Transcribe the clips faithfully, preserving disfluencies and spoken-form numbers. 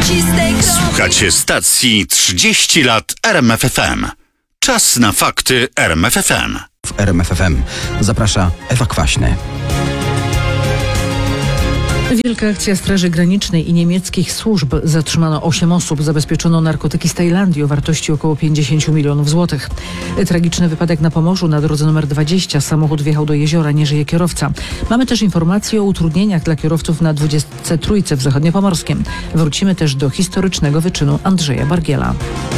Słuchacie stacji trzydzieści lat R M F F M. Czas na fakty R M F F M. W R M F F M zaprasza Ewa Kwaśny. Wielka akcja Straży Granicznej i niemieckich służb. Zatrzymano osiem osób. Zabezpieczono narkotyki z Tajlandii o wartości około pięćdziesiąt milionów złotych. Tragiczny wypadek na Pomorzu na drodze numer dwadzieścia. Samochód wjechał do jeziora, nie żyje kierowca. Mamy też informacje o utrudnieniach dla kierowców na dwudziestce trójce w Zachodniopomorskiem. Wrócimy też do historycznego wyczynu Andrzeja Bargiela.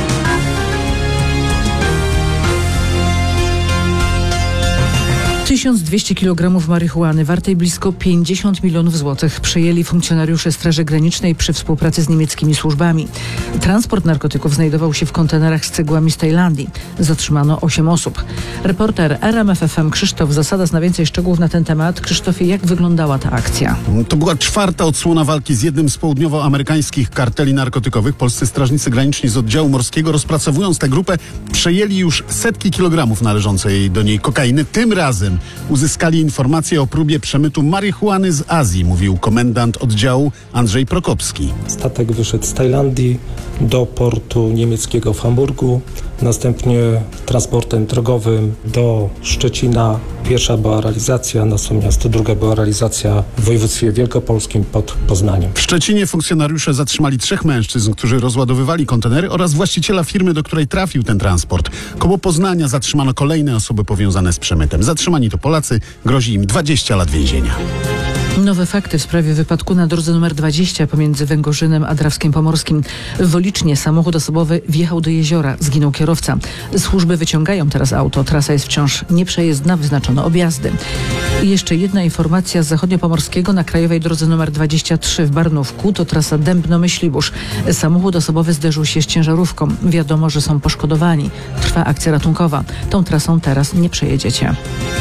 tysiąc dwieście kilogramów marihuany wartej blisko pięćdziesiąt milionów złotych przejęli funkcjonariusze Straży Granicznej przy współpracy z niemieckimi służbami. Transport narkotyków znajdował się w kontenerach z cegłami z Tajlandii. Zatrzymano osiem osób. Reporter R M F F M Krzysztof Zasada zna więcej szczegółów na ten temat. Krzysztofie, jak wyglądała ta akcja? To była czwarta odsłona walki z jednym z południowoamerykańskich karteli narkotykowych. Polscy strażnicy graniczni z oddziału morskiego, rozpracowując tę grupę, przejęli już setki kilogramów należącej do niej kokainy. Tym razem uzyskali informacje o próbie przemytu marihuany z Azji, mówił komendant oddziału Andrzej Prokopski. Statek wyszedł z Tajlandii do portu niemieckiego w Hamburgu, następnie transportem drogowym do Szczecina. Pierwsza była realizacja, natomiast druga była realizacja w województwie wielkopolskim pod Poznaniem. W Szczecinie funkcjonariusze zatrzymali trzech mężczyzn, którzy rozładowywali kontenery, oraz właściciela firmy, do której trafił ten transport. Koło Poznania zatrzymano kolejne osoby powiązane z przemytem. Zatrzymani to Polacy, grozi im dwadzieścia lat więzienia. Nowe fakty w sprawie wypadku na drodze numer dwadzieścia pomiędzy Węgorzynem a Drawskiem Pomorskim. W Wolicznie samochód osobowy wjechał do jeziora. Zginął kierowca. Służby wyciągają teraz auto. Trasa jest wciąż nieprzejezdna, wyznaczono objazdy. I jeszcze jedna informacja z Zachodniopomorskiego. Na krajowej drodze numer dwadzieścia trzy w Barnówku, to trasa Dębno-Myślibórz. Samochód osobowy zderzył się z ciężarówką. Wiadomo, że są poszkodowani. Trwa akcja ratunkowa. Tą trasą teraz nie przejedziecie.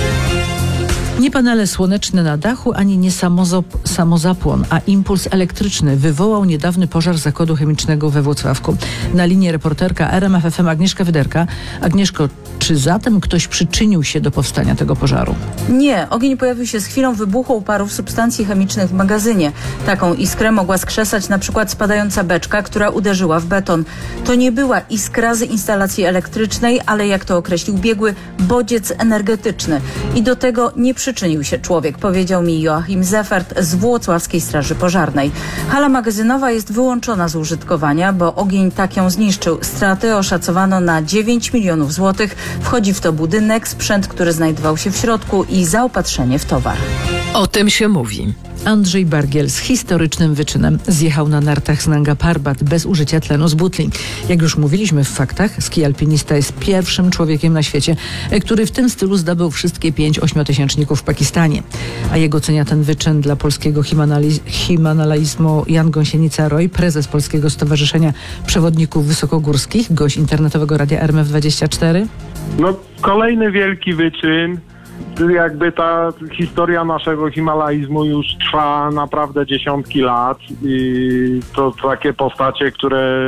Nie panele słoneczne na dachu, ani nie samozop- samozapłon, a impuls elektryczny wywołał niedawny pożar zakładu chemicznego we Włocławku. Na linii reporterka R M F F M Agnieszka Wyderka. Agnieszko, czy zatem ktoś przyczynił się do powstania tego pożaru? Nie, ogień pojawił się z chwilą wybuchu uparów substancji chemicznych w magazynie. Taką iskrę mogła skrzesać na przykład spadająca beczka, która uderzyła w beton. To nie była iskra z instalacji elektrycznej, ale jak to określił biegły, bodziec energetyczny. I do tego nie przyczynił się człowiek, powiedział mi Joachim Zeffert z Włocławskiej Straży Pożarnej. Hala magazynowa jest wyłączona z użytkowania, bo ogień tak ją zniszczył. Straty oszacowano na dziewięć milionów złotych. Wchodzi w to budynek, sprzęt, który znajdował się w środku i zaopatrzenie w towar. O tym się mówi. Andrzej Bargiel z historycznym wyczynem zjechał na nartach z Nanga Parbat bez użycia tlenu z butli. Jak już mówiliśmy w faktach, ski alpinista jest pierwszym człowiekiem na świecie, który w tym stylu zdobył wszystkie pięć ośmiotysięczników w Pakistanie. A jak ocenia ten wyczyn dla polskiego himanali- himalajzmu Jan Gąsienica-Roy, prezes Polskiego Stowarzyszenia Przewodników Wysokogórskich, gość internetowego Radia R M F dwadzieścia cztery? No, kolejny wielki wyczyn. Jakby ta historia naszego himalajzmu już trwa naprawdę dziesiątki lat i to takie postacie, które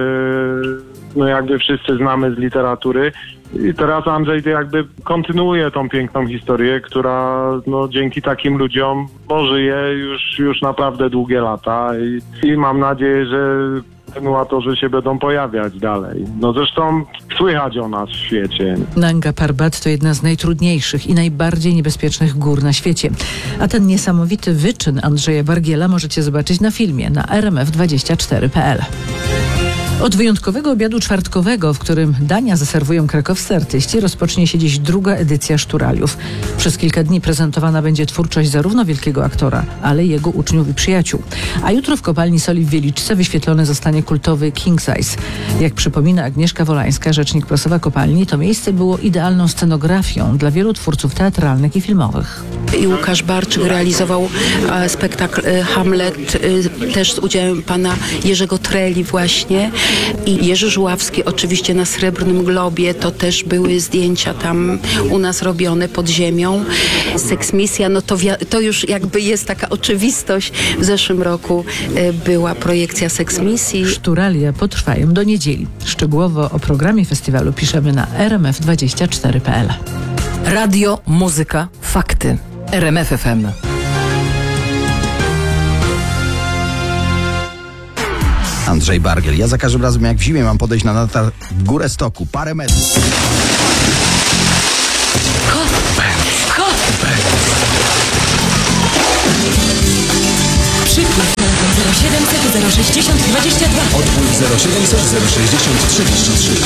no jakby wszyscy znamy z literatury. I teraz Andrzej jakby kontynuuje tą piękną historię, która no dzięki takim ludziom no, żyje już, już naprawdę długie lata i, i mam nadzieję, że kontynuatorzy się będą pojawiać dalej. No zresztą słychać o nas w świecie. Nanga Parbat to jedna z najtrudniejszych i najbardziej niebezpiecznych gór na świecie. A ten niesamowity wyczyn Andrzeja Bargiela możecie zobaczyć na filmie na r m f dwadzieścia cztery kropka p l. Od wyjątkowego obiadu czwartkowego, w którym dania zaserwują krakowscy artyści, rozpocznie się dziś druga edycja Szturaliów. Przez kilka dni prezentowana będzie twórczość zarówno wielkiego aktora, ale i jego uczniów i przyjaciół. A jutro w kopalni soli w Wieliczce wyświetlony zostanie kultowy King Size. Jak przypomina Agnieszka Wolańska, rzecznik prasowa kopalni, to miejsce było idealną scenografią dla wielu twórców teatralnych i filmowych. I Łukasz Barczyk realizował e, spektakl e, Hamlet, e, też z udziałem pana Jerzego Treli właśnie. I Jerzy Żuławski oczywiście na Srebrnym Globie, to też były zdjęcia tam u nas robione pod ziemią. Seksmisja, no to, wi- to już jakby jest taka oczywistość. W zeszłym roku e, była projekcja Seksmisji. Szturalia potrwają do niedzieli. Szczegółowo o programie festiwalu piszemy na r m f dwadzieścia cztery kropka p l. Radio, muzyka, fakty. R M F F M. Andrzej Bargiel. Ja za każdym razem jak w zimie mam podejść na natar w górę stoku, parę metrów. Przykład telefon zero siedemset zero sześćdziesiąt dwadzieścia dwa. Odwód zero siedemset zero sześćdziesiąt trzydzieści trzy.